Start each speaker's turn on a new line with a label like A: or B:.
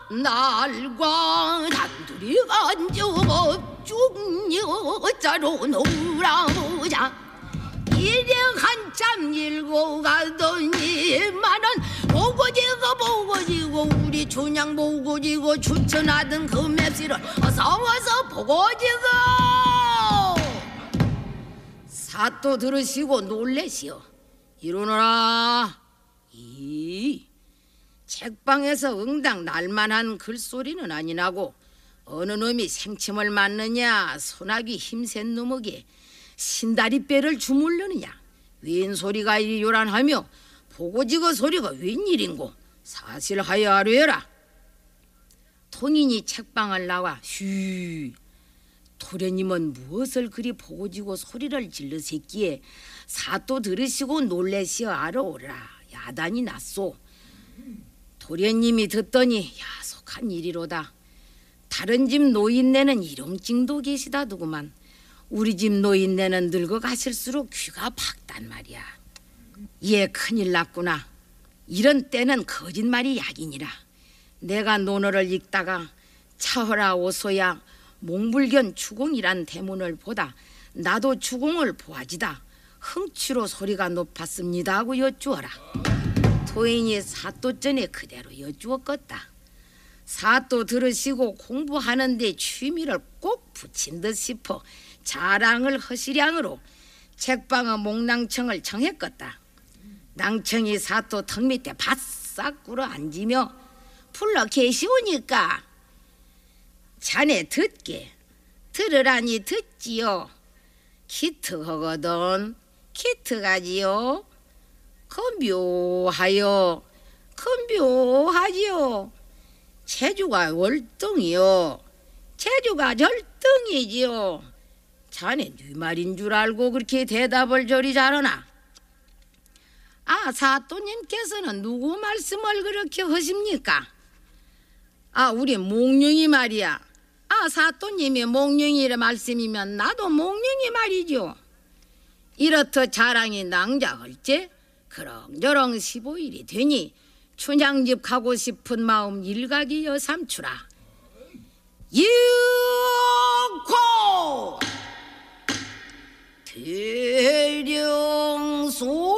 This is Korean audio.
A: 날과 단둘이 앉아 쭉여자로 놀아보자. 이래 한참 일고 가더니만은 보고지고 우리 춘향 보고지고 추천하던 그 맵시를 어서 보고지고 사또 들으시고 놀래시오. 이러노라. 이 책방에서 응당 날만한 글소리는 아니나고 어느 놈이 생침을 맞느냐 소나기 힘센 놈에게 신다리뼈를 주물르느냐 웬 소리가 이리 요란하며 보고지거 소리가 웬일인고 사실하여 아뢰라. 통인이 책방을 나와 휴 도련님은 무엇을 그리 보고지고 소리를 질르셨기에 사또 들으시고 놀래시어 아뢰오라. 야단이 났소. 도련님이 듣더니 야속한 일이로다. 다른 집 노인네는 일용증도 계시다더구만 우리 집 노인네는 늙어가실수록 귀가 박단 말이야. 얘 큰일 났구나. 이런 때는 거짓말이 약이니라. 내가 논어를 읽다가 차허라 오소야 몽불견 추궁이란 대문을 보다 나도 추궁을 보아지다 흥취로 소리가 높았습니다 하고 여쭈어라. 토인이 사또 전에 그대로 여쭈었겠다. 사또 들으시고 공부하는데 취미를 꼭 붙인 듯 싶어 자랑을 허시량으로 책방의 목낭청을 청했겠다. 낭청이 사또 턱 밑에 바싹 꿇어 앉으며 풀러 계시오니까 자네 듣게 들으라니 듣지요. 기특하거든 기특하지요. 묘하여 묘하지요. 체주가 월등이요. 체주가 절등이지요. 자네 네 말인 줄 알고 그렇게 대답을 저리 잘하나? 아 사또님께서는 누구 말씀을 그렇게 하십니까? 아 우리 몽룡이 말이야. 아 사또님이 몽룡이의 말씀이면 나도 몽룡이 말이죠. 이렇듯 자랑이 낭자할지 그렁저렁 15일이 되니 춘향집 가고 싶은 마음 일각이 여삼추라. 육호 대령소